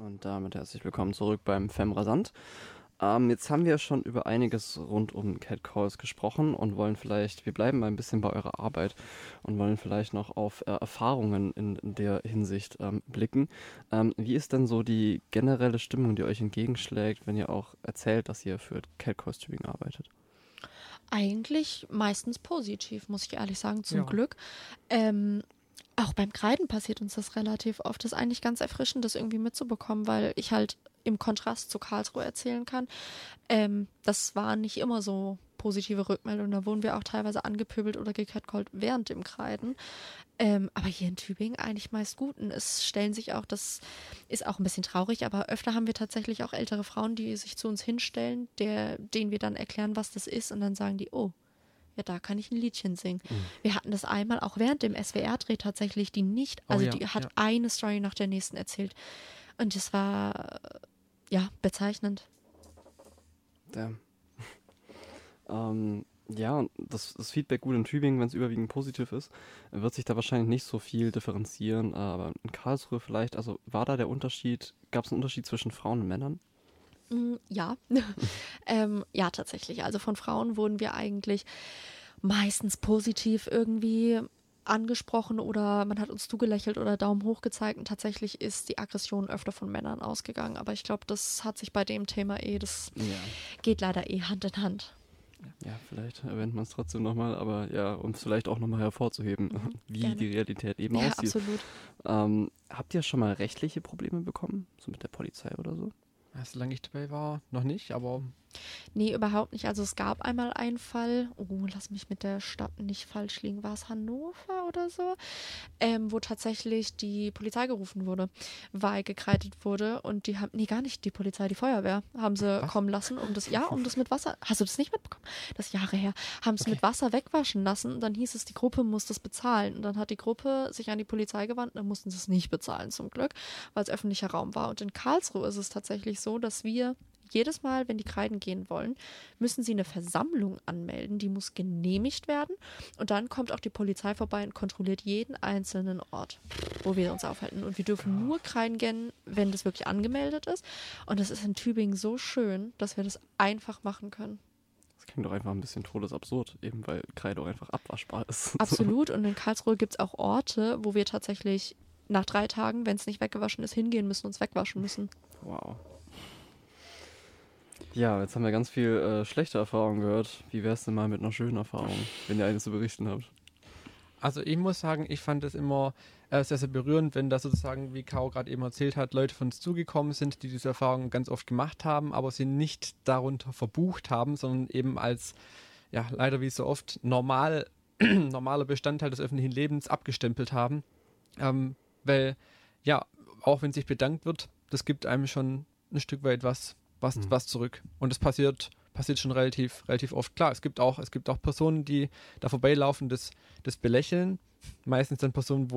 Und damit herzlich willkommen zurück beim Femrasant. Jetzt haben wir schon über einiges rund um Catcalls gesprochen und wir bleiben mal ein bisschen bei eurer Arbeit und wollen vielleicht noch auf Erfahrungen in der Hinsicht blicken. Wie ist denn so die generelle Stimmung, die euch entgegenschlägt, wenn ihr auch erzählt, dass ihr für Catcalls Tübingen arbeitet? Eigentlich meistens positiv, muss ich ehrlich sagen, zum Ja. Glück. Auch beim Kreiden passiert uns das relativ oft. Das ist eigentlich ganz erfrischend, das irgendwie mitzubekommen, weil ich halt im Kontrast zu Karlsruhe erzählen kann. Das war nicht immer so positive Rückmeldungen. Da wurden wir auch teilweise angepöbelt oder gecatcallt während dem Kreiden. Aber hier in Tübingen eigentlich meist gut. Und es stellen sich auch, das ist auch ein bisschen traurig, aber öfter haben wir tatsächlich auch ältere Frauen, die sich zu uns hinstellen, denen wir dann erklären, was das ist. Und dann sagen die, oh, ja, da kann ich ein Liedchen singen. Wir hatten das einmal auch während dem SWR-Dreh tatsächlich, die hat eine Story nach der nächsten erzählt. Und das war, bezeichnend. Damn. Ja, und das Feedback gut in Tübingen, wenn es überwiegend positiv ist, wird sich da wahrscheinlich nicht so viel differenzieren, aber in Karlsruhe vielleicht, also war da der Unterschied, gab es einen Unterschied zwischen Frauen und Männern? Ja, ja, tatsächlich. Also von Frauen wurden wir eigentlich meistens positiv irgendwie angesprochen oder man hat uns zugelächelt oder Daumen hoch gezeigt und tatsächlich ist die Aggression öfter von Männern ausgegangen. Aber ich glaube, das hat sich bei dem Thema das geht leider Hand in Hand. Ja, vielleicht erwähnt man es trotzdem nochmal, aber ja, um es vielleicht auch nochmal hervorzuheben, wie gerne. die Realität eben Ja, aussieht. absolut. Habt ihr schon mal rechtliche Probleme bekommen? So mit der Polizei oder so? Solange ich dabei war, noch nicht, aber Nee, überhaupt nicht. Also es gab einmal einen Fall, lass mich mit der Stadt nicht falsch liegen, war es Hannover oder so, wo tatsächlich die Polizei gerufen wurde, weil gekreidet wurde und die haben, nee, gar nicht die Polizei, die Feuerwehr haben sie kommen lassen, um das mit Wasser, hast du das nicht mitbekommen? Das ist Jahre her, haben es mit Wasser wegwaschen lassen und dann hieß es, die Gruppe muss das bezahlen und dann hat die Gruppe sich an die Polizei gewandt und dann mussten sie es nicht bezahlen zum Glück, weil es öffentlicher Raum war und in Karlsruhe ist es tatsächlich so, dass wir jedes Mal, wenn die Kreiden gehen wollen, müssen sie eine Versammlung anmelden, die muss genehmigt werden und dann kommt auch die Polizei vorbei und kontrolliert jeden einzelnen Ort, wo wir uns aufhalten und wir dürfen nur Kreiden gehen, wenn das wirklich angemeldet ist und das ist in Tübingen so schön, dass wir das einfach machen können. Das klingt doch einfach ein bisschen todesabsurd, eben weil Kreide auch einfach abwaschbar ist. Absolut und in Karlsruhe gibt es auch Orte, wo wir tatsächlich nach 3 Tagen, wenn es nicht weggewaschen ist, hingehen müssen und es wegwaschen müssen. Wow. Ja, jetzt haben wir ganz viel schlechte Erfahrungen gehört. Wie wär's denn mal mit einer schönen Erfahrung, wenn ihr eine zu berichten habt? also ich muss sagen, ich fand es immer sehr, sehr berührend, wenn da sozusagen, wie Caro gerade eben erzählt hat, Leute von uns zugekommen sind, die diese Erfahrung ganz oft gemacht haben, aber sie nicht darunter verbucht haben, sondern eben als, ja, leider wie so oft, normaler Bestandteil des öffentlichen Lebens abgestempelt haben. Weil, ja, auch wenn sich bedankt wird, das gibt einem schon ein Stück weit was zurück. Und das passiert schon relativ oft. Klar, es gibt auch Personen, die da vorbeilaufen, das belächeln. Meistens dann Personen,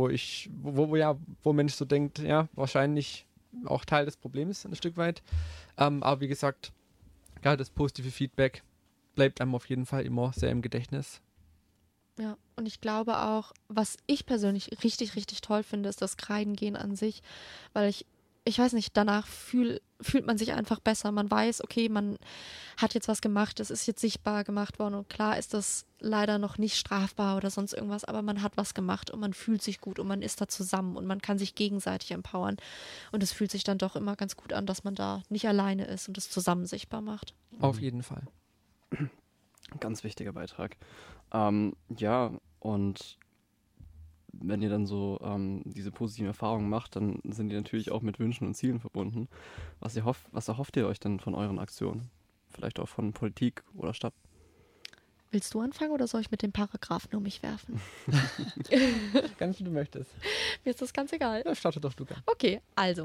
wo Mensch so denkt, ja, wahrscheinlich auch Teil des Problems ein Stück weit. Aber wie gesagt, gerade das positive Feedback bleibt einem auf jeden Fall immer sehr im Gedächtnis. Ja, und ich glaube auch, was ich persönlich richtig, richtig toll finde, ist das Kreidengehen an sich, weil ich weiß nicht, danach fühlt man sich einfach besser. Man weiß, okay, man hat jetzt was gemacht, es ist jetzt sichtbar gemacht worden und klar ist das leider noch nicht strafbar oder sonst irgendwas, aber man hat was gemacht und man fühlt sich gut und man ist da zusammen und man kann sich gegenseitig empowern und es fühlt sich dann doch immer ganz gut an, dass man da nicht alleine ist und es zusammen sichtbar macht. Auf jeden Fall. Ganz wichtiger Beitrag. Ja, und wenn ihr dann so diese positiven Erfahrungen macht, dann sind die natürlich auch mit Wünschen und Zielen verbunden. Was erhofft ihr euch denn von euren Aktionen? Vielleicht auch von Politik oder Stadt? Willst du anfangen oder soll ich mit den Paragraphen um mich werfen? Ganz wie du möchtest. Mir ist das ganz egal. Ja, starte doch du gern. Okay, also,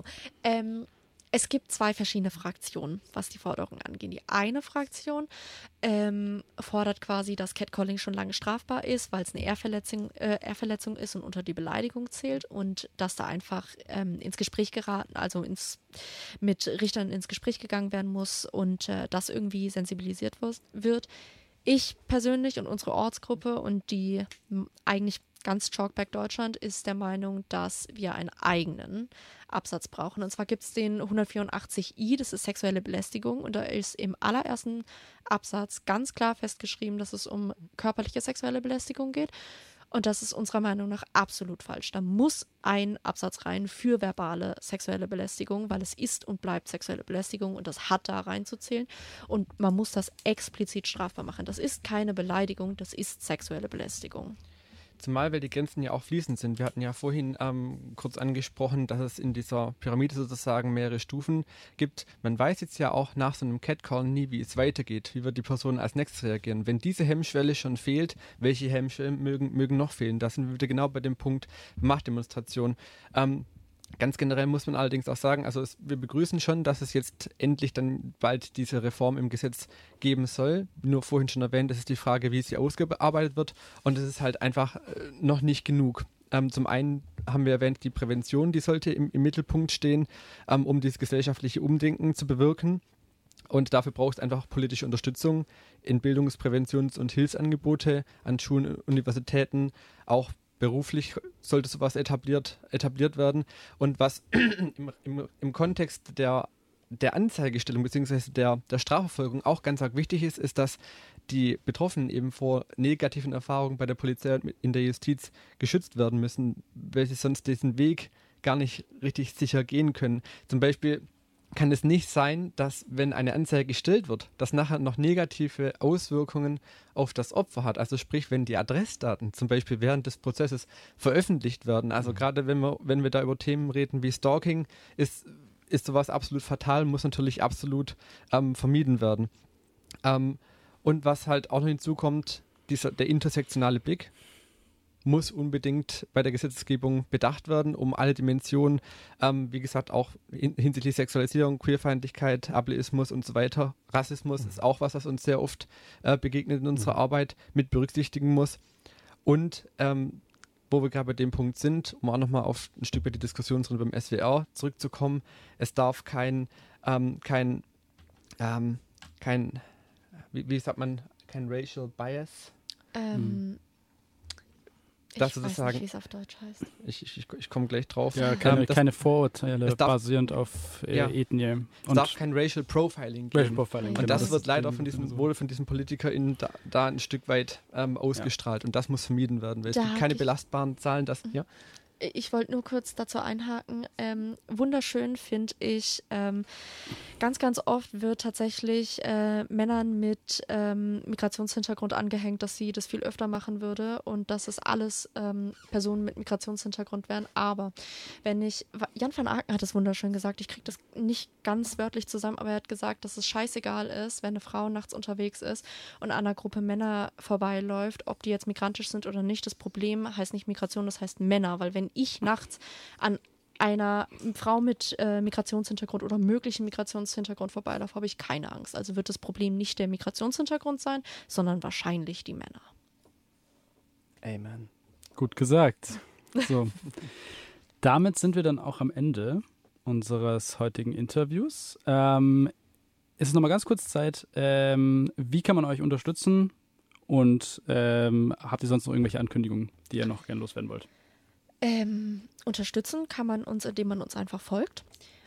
es gibt 2 verschiedene Fraktionen, was die Forderungen angeht. Die eine Fraktion fordert quasi, dass Catcalling schon lange strafbar ist, weil es eine Ehrverletzung ist und unter die Beleidigung zählt und dass da einfach ins Gespräch geraten, also mit Richtern ins Gespräch gegangen werden muss und das irgendwie sensibilisiert wird. Ich persönlich und unsere Ortsgruppe und die eigentlich ganz Talkback Deutschland ist der Meinung, dass wir einen eigenen Absatz brauchen. Und zwar gibt es den 184i, das ist sexuelle Belästigung. Und da ist im allerersten Absatz ganz klar festgeschrieben, dass es um körperliche sexuelle Belästigung geht. Und das ist unserer Meinung nach absolut falsch. Da muss ein Absatz rein für verbale sexuelle Belästigung, weil es ist und bleibt sexuelle Belästigung und das hat da reinzuzählen. Und man muss das explizit strafbar machen. Das ist keine Beleidigung, das ist sexuelle Belästigung. Zumal, weil die Grenzen ja auch fließend sind. Wir hatten ja vorhin kurz angesprochen, dass es in dieser Pyramide sozusagen mehrere Stufen gibt. Man weiß jetzt ja auch nach so einem Catcall nie, wie es weitergeht, wie wird die Person als nächstes reagieren. Wenn diese Hemmschwelle schon fehlt, welche Hemmschwellen mögen noch fehlen? Da sind wir wieder genau bei dem Punkt Machtdemonstration. Ganz generell muss man allerdings auch sagen, also wir begrüßen schon, dass es jetzt endlich dann bald diese Reform im Gesetz geben soll. Nur vorhin schon erwähnt, das ist die Frage, wie sie ausgearbeitet wird und es ist halt einfach noch nicht genug. Zum einen haben wir erwähnt, die Prävention, die sollte im Mittelpunkt stehen, um dieses gesellschaftliche Umdenken zu bewirken. Und dafür braucht es einfach politische Unterstützung in Bildungs-, Präventions- und Hilfsangebote an Schulen und Universitäten, auch beruflich sollte sowas etabliert werden. Und was im Kontext der Anzeigestellung bzw. der Strafverfolgung auch ganz arg wichtig ist, ist, dass die Betroffenen eben vor negativen Erfahrungen bei der Polizei und in der Justiz geschützt werden müssen, weil sie sonst diesen Weg gar nicht richtig sicher gehen können. Zum Beispiel kann es nicht sein, dass, wenn eine Anzeige gestellt wird, das nachher noch negative Auswirkungen auf das Opfer hat. Also sprich, wenn die Adressdaten zum Beispiel während des Prozesses veröffentlicht werden. Also gerade wenn wir da über Themen reden wie Stalking, ist sowas absolut fatal, muss natürlich absolut vermieden werden. Und was halt auch noch hinzukommt, der intersektionale Blick muss unbedingt bei der Gesetzgebung bedacht werden, um alle Dimensionen, wie gesagt, auch hinsichtlich Sexualisierung, Queerfeindlichkeit, Ableismus und so weiter. Rassismus ist auch was uns sehr oft begegnet in unserer Arbeit, mit berücksichtigen muss. Und wo wir gerade bei dem Punkt sind, um auch nochmal auf ein Stück weit die Diskussion beim SWR zurückzukommen, es darf kein wie sagt man, kein Racial Bias. Ich weiß nicht, wie es auf Deutsch heißt. Ich komme gleich drauf. Ja, keine Vorurteile basierend auf Ethnie. Es darf kein Racial Profiling geben. Racial Profiling, und das wird leider von diesen PolitikerInnen da ein Stück weit ausgestrahlt. Und das muss vermieden werden, weil es gibt keine belastbaren Zahlen. Ich wollte nur kurz dazu einhaken. Wunderschön finde ich, ganz, ganz oft wird tatsächlich Männern mit Migrationshintergrund angehängt, dass sie das viel öfter machen würde und dass es alles Personen mit Migrationshintergrund wären. Aber Jan van Aken hat es wunderschön gesagt, ich kriege das nicht ganz wörtlich zusammen, aber er hat gesagt, dass es scheißegal ist, wenn eine Frau nachts unterwegs ist und an einer Gruppe Männer vorbeiläuft, ob die jetzt migrantisch sind oder nicht. Das Problem heißt nicht Migration, das heißt Männer, weil wenn ich nachts an einer Frau mit Migrationshintergrund oder möglichen Migrationshintergrund vorbeilaufe, habe ich keine Angst. Also wird das Problem nicht der Migrationshintergrund sein, sondern wahrscheinlich die Männer. Amen. Gut gesagt. So. Damit sind wir dann auch am Ende unseres heutigen Interviews. Es ist nochmal ganz kurz Zeit. Wie kann man euch unterstützen? Und habt ihr sonst noch irgendwelche Ankündigungen, die ihr noch gerne loswerden wollt? Unterstützen kann man uns, indem man uns einfach folgt.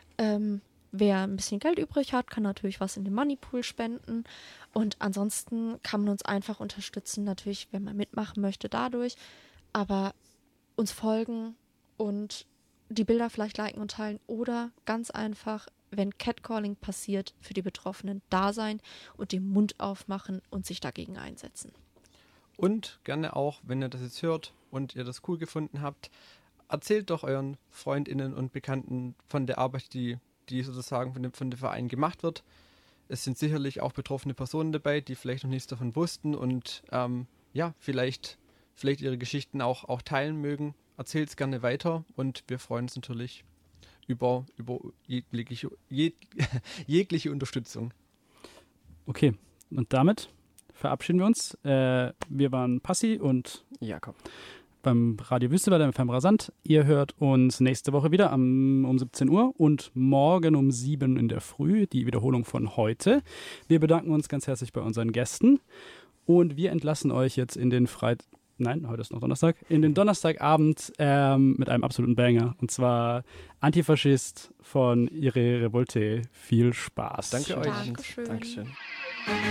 Wer ein bisschen Geld übrig hat, kann natürlich was in den Moneypool spenden. Und ansonsten kann man uns einfach unterstützen, natürlich, wenn man mitmachen möchte, dadurch. Aber uns folgen und die Bilder vielleicht liken und teilen. Oder ganz einfach, wenn Catcalling passiert, für die Betroffenen da sein und den Mund aufmachen und sich dagegen einsetzen. Und gerne auch, wenn ihr das jetzt hört und ihr das cool gefunden habt, erzählt doch euren FreundInnen und Bekannten von der Arbeit, die sozusagen von dem Verein gemacht wird. Es sind sicherlich auch betroffene Personen dabei, die vielleicht noch nichts davon wussten und vielleicht ihre Geschichten auch teilen mögen. Erzählt es gerne weiter und wir freuen uns natürlich über jegliche Unterstützung. Okay, und damit verabschieden wir uns. Wir waren Passi und Jakob. Beim Radio Wüste bei der FM Rasant. Ihr hört uns nächste Woche wieder um 17 Uhr und morgen um 7 in der Früh, die Wiederholung von heute. Wir bedanken uns ganz herzlich bei unseren Gästen und wir entlassen euch jetzt in den nein, heute ist noch Donnerstag, in den Donnerstagabend mit einem absoluten Banger. Und zwar Antifaschist von Ihre Revolte. Viel Spaß. Danke euch. Dankeschön. Dankeschön.